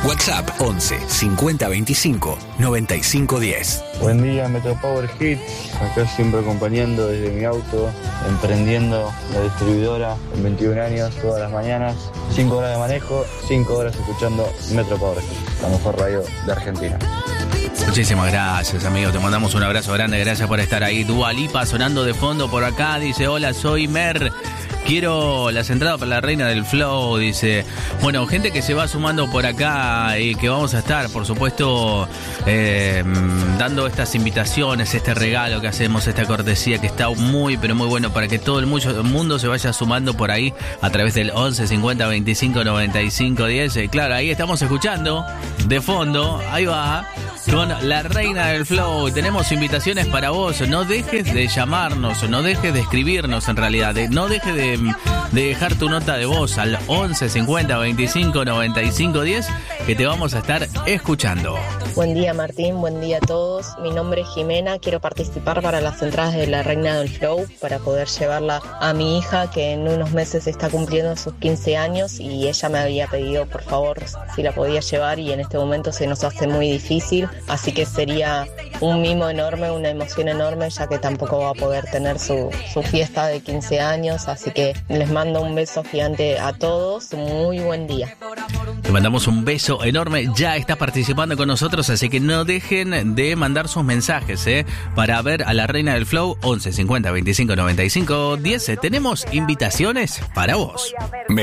WhatsApp 11 50 25 95 10. Buen día, Metro Power Hits. Acá siempre acompañando desde mi auto, emprendiendo la distribuidora en 21 años, todas las mañanas. 5 horas de manejo, 5 horas escuchando Metro Power Hits, la mejor radio de Argentina. Muchísimas gracias, amigo. Te mandamos un abrazo grande. Gracias por estar ahí. Dua Lipa sonando de fondo por acá. Dice, hola, soy Mer. Quiero las entradas para la reina del flow, dice. Bueno, gente que se va sumando por acá y que vamos a estar, por supuesto, dando estas invitaciones, este regalo que hacemos, esta cortesía que está muy, pero muy bueno para que todo el mundo se vaya sumando por ahí a través del 11 50 25 95 10. Y claro, ahí estamos escuchando de fondo, ahí va, con la reina del flow. Tenemos invitaciones para vos. No dejes de llamarnos, no dejes de escribirnos en realidad, no dejes de dejar tu nota de voz al 11 50 25 95 10, que te vamos a estar escuchando. Buen día, Martín, buen día a todos. Mi nombre es Jimena, quiero participar para las entradas de la Reina del Flow para poder llevarla a mi hija que en unos meses está cumpliendo sus 15 años y ella me había pedido por favor si la podía llevar y en este momento se nos hace muy difícil, así que sería un mimo enorme, una emoción enorme, ya que tampoco va a poder tener su fiesta de 15 años, así que les mando un beso gigante a todos, muy buen día. Te mandamos un beso enorme, ya está participando con nosotros, así que no dejen de mandar sus mensajes, para ver a la reina del flow, 11 50 25 95 10. Tenemos invitaciones para vos.